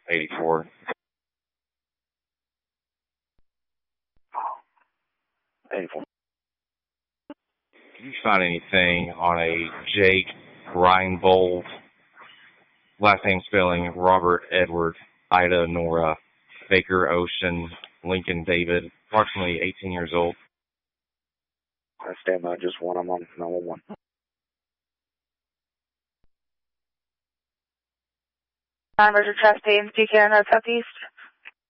84. 84. Did you find anything on a Jake Reinbold, last name spelling Robert Edward, Ida Nora, Baker Ocean, Lincoln David, approximately 18 years old? I stand by, just one. I'm on 911. Roger, Chastain, PK on Southeast.